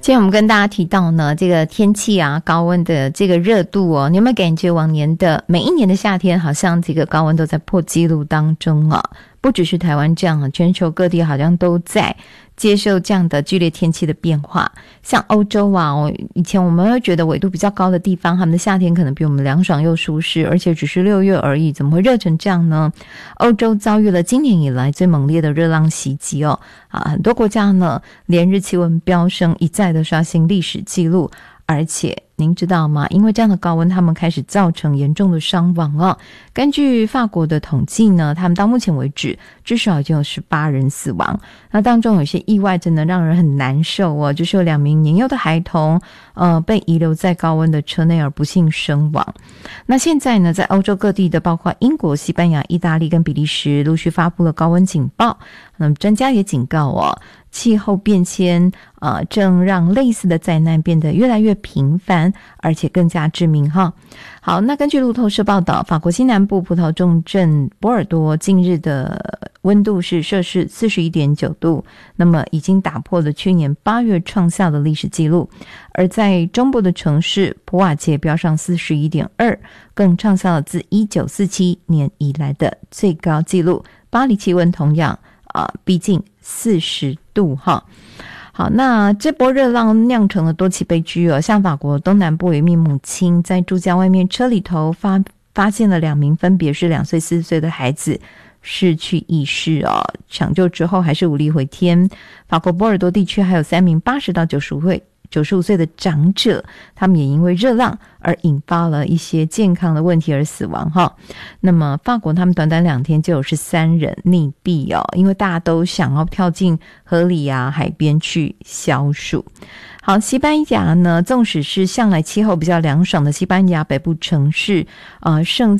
今天我们跟大家提到呢，这个天气啊，高温的这个热度哦，你有没有感觉往年的每一年的夏天，好像这个高温都在破纪录当中啊？不只是台湾这样啊，全球各地好像都在接受这样的剧烈天气的变化。像欧洲啊，以前我们会觉得纬度比较高的地方，他们的夏天可能比我们凉爽又舒适，而且只是6月而已，怎么会热成这样呢？欧洲遭遇了今年以来最猛烈的热浪袭击哦，很多国家呢连日气温飙升，一再的刷新历史记录。而且您知道吗？因为这样的高温，他们开始造成严重的伤亡哦。根据法国的统计呢，他们到目前为止至少已经有18人死亡。那当中有些意外真的让人很难受哦，就是有2名年幼的孩童被遗留在高温的车内而不幸身亡。那现在呢，在欧洲各地的包括英国、西班牙、意大利跟比利时陆续发布了高温警报。那么专家也警告哦，气候变迁正让类似的灾难变得越来越频繁，而且更加致命哈。好，那根据路透社报道，法国西南部葡萄重镇波尔多近日的温度是摄氏 41.9 度，那么已经打破了去年8月创下的历史记录。而在中部的城市普瓦捷飙上 41.2， 更创下了自1947年以来的最高纪录。巴黎气温同样逼近40度哈。好，那这波热浪酿成了多起悲剧哦，像法国东南部有一名母亲在住家外面车里头发现了2名分别是2岁4岁的孩子失去意识哦，抢救之后还是无力回天。法国波尔多地区还有3名80到95岁的长者，他们也因为热浪而引发了一些健康的问题而死亡哈。那么法国他们短短2天就有13人溺毙哦，因为大家都想要跳进河里啊、海边去消暑。好，西班牙呢，纵使是向来气候比较凉爽的西班牙北部城市，盛